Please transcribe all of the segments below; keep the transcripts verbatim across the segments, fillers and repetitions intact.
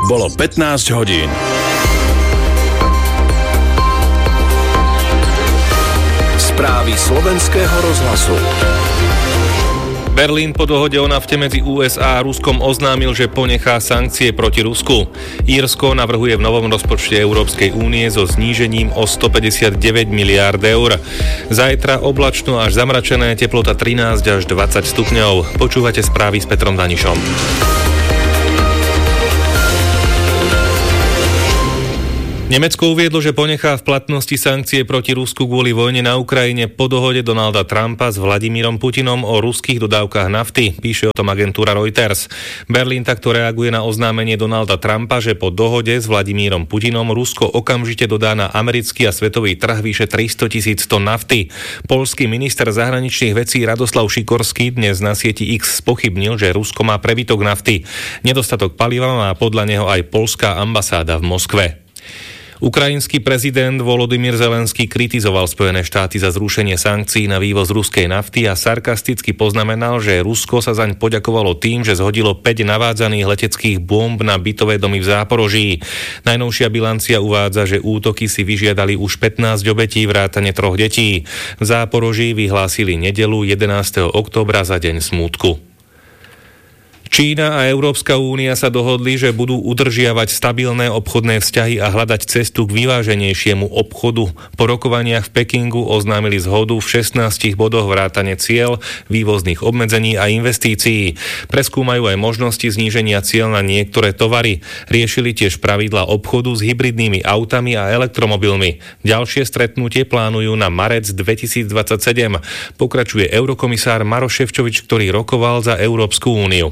Bolo pätnásť hodín. Správy slovenského rozhlasu. Berlín po dohode o nafte medzi ú es á a Ruskom oznámil, že ponechá sankcie proti Rusku. Írsko navrhuje v novom rozpočte Európskej únie so znížením o stopäťdesiatdeväť miliárd eur. Zajtra oblačno až zamračené, teplota trinásť až dvadsať stupňov. Počúvate správy s Petrom Danišom. Nemecko uviedlo, že ponechá v platnosti sankcie proti Rusku kvôli vojne na Ukrajine po dohode Donalda Trumpa s Vladimírom Putinom o ruských dodávkach nafty, píše o tom agentúra Reuters. Berlín takto reaguje na oznámenie Donalda Trumpa, že po dohode s Vladimírom Putinom Rusko okamžite dodá na americký a svetový trh vyše tristotisíc tón nafty. Poľský minister zahraničných vecí Radoslav Šikorský dnes na sieti X spochybnil, že Rusko má prebytok nafty. Nedostatok paliva má podľa neho aj poľská ambasáda v Moskve. Ukrajinský prezident Volodymyr Zelenský kritizoval Spojené štáty za zrušenie sankcií na vývoz ruskej nafty a sarkasticky poznamenal, že Rusko sa zaň poďakovalo tým, že zhodilo päť navádzaných leteckých bomb na bytové domy v Záporoží. Najnovšia bilancia uvádza, že útoky si vyžiadali už pätnásť obetí vrátane troch detí. V Záporoží vyhlásili nedeľu jedenásteho októbra za deň smútku. Čína a Európska únia sa dohodli, že budú udržiavať stabilné obchodné vzťahy a hľadať cestu k vyváženejšiemu obchodu. Po rokovaniach v Pekingu oznámili zhodu v šestnástich bodoch vrátane cieľ, vývozných obmedzení a investícií. Preskúmajú aj možnosti zníženia cieľ na niektoré tovary. Riešili tiež pravidlá obchodu s hybridnými autami a elektromobilmi. Ďalšie stretnutie plánujú na marec dvetisícdvadsaťsedem. Pokračuje eurokomisár Maroš Šefčovič, ktorý rokoval za Európsku úniu.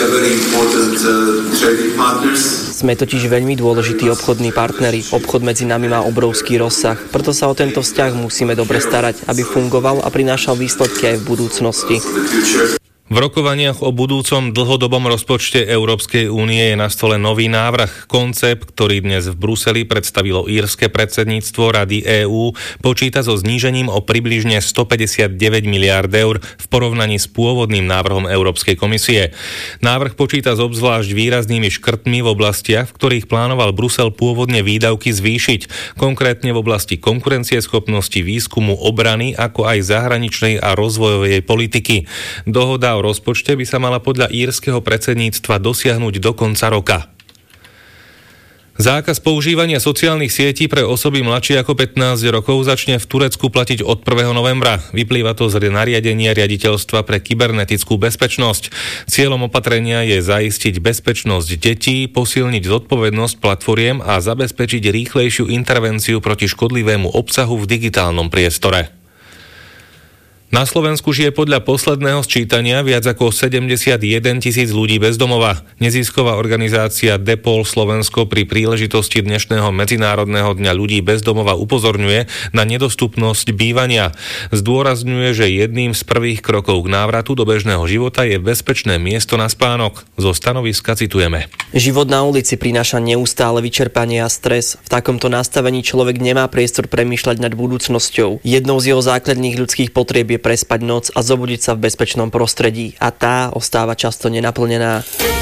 Sme totiž veľmi dôležití obchodní partneri. Obchod medzi nami má obrovský rozsah, preto sa o tento vzťah musíme dobre starať, aby fungoval a prinášal výsledky aj v budúcnosti. V rokovaniach o budúcom dlhodobom rozpočte Európskej únie je na stole nový návrh. Koncept, ktorý dnes v Bruseli predstavilo írske predsedníctvo Rady EÚ, počíta so znížením o približne stopäťdesiatdeväť miliárd eur v porovnaní s pôvodným návrhom Európskej komisie. Návrh počíta s obzvlášť výraznými škrtmi v oblastiach, v ktorých plánoval Brusel pôvodne výdavky zvýšiť, konkrétne v oblasti konkurencieschopnosti, výskumu, obrany, ako aj zahraničnej a rozvojovej politiky. Dohoda o rozpočte by sa mala podľa írskeho predsedníctva dosiahnuť do konca roka. Zákaz používania sociálnych sietí pre osoby mladšie ako pätnásť rokov začne v Turecku platiť od prvého novembra. Vyplýva to z nariadenia riaditeľstva pre kybernetickú bezpečnosť. Cieľom opatrenia je zaistiť bezpečnosť detí, posilniť zodpovednosť platformiem a zabezpečiť rýchlejšiu intervenciu proti škodlivému obsahu v digitálnom priestore. Na Slovensku žije podľa posledného sčítania viac ako sedemdesiatjeden tisíc ľudí bez domova. Nezisková organizácia Depol Slovensko pri príležitosti dnešného Medzinárodného dňa ľudí bez domova upozorňuje na nedostupnosť bývania. Zdôrazňuje, že jedným z prvých krokov k návratu do bežného života je bezpečné miesto na spánok. Zo stanoviska citujeme. Život na ulici prináša neustále vyčerpanie a stres. V takomto nastavení človek nemá priestor premýšľať nad budúcnosťou. Jednou z jeho základných ľudských potrieb je prespať noc a zobudiť sa v bezpečnom prostredí. A tá ostáva často nenaplnená.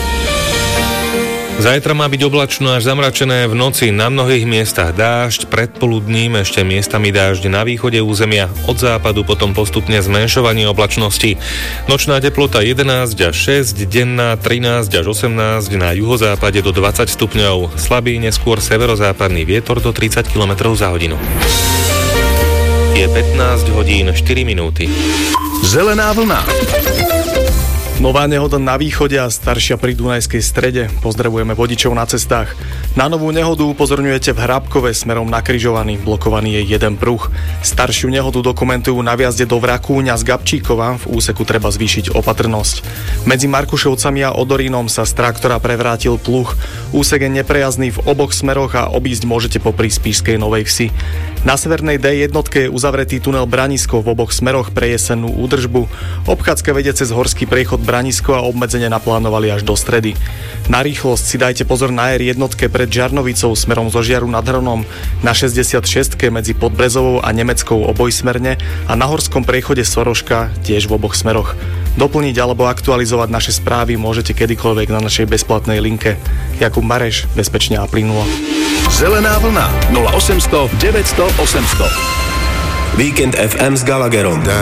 Zajtra má byť oblačno až zamračené, v noci na mnohých miestach dážď, predpoludním ešte miestami dážď na východe územia, od západu potom postupne zmenšovanie oblačnosti. Nočná teplota jedenásť až šesť, denná trinásť až osemnásť, na juhozápade do dvadsať stupňov, slabý neskôr severozápadný vietor do tridsať kilometrov za hodinu. Je pätnásť hodín štyri minúty. Zelená vlna. Nová nehoda na východe a staršia pri Dunajskej strede. Pozdravujeme vodičov na cestách. Na novú nehodu upozorňujete v Hrábkove smerom na Križovaný. Blokovaný je jeden pruh. Staršiu nehodu dokumentujú na vjazde do Vrakúňa z Gabčíkova. V úseku treba zvýšiť opatrnosť. Medzi Markušovcami a Odorínom sa z traktora prevrátil pluh. Úsek je neprejazdný v oboch smeroch a obísť môžete popri Spišskej Novej Vsi. Na severnej dé jedna je uzavretý tunel Branisko v oboch smeroch pre jesennú údržbu. Obchádzka vedie cez horský priechod Branisko a obmedzenie naplánovali až do stredy. Na rýchlosť si dajte pozor na er jedna pred Žarnovicou smerom zo Žiaru nad Hronom, na šesťdesiatšesť medzi Podbrezovou a Nemeckou obojsmerne a na horskom priechode Soroška tiež v oboch smeroch. Doplniť alebo aktualizovať naše správy môžete kedykoľvek na našej bezplatnej linke. Jakub Mareš, bezpečne a plynulo. Zelená vlna nula osem nula nula deväť nula nula osem nula nula. Víkend ef em s Gallagherom.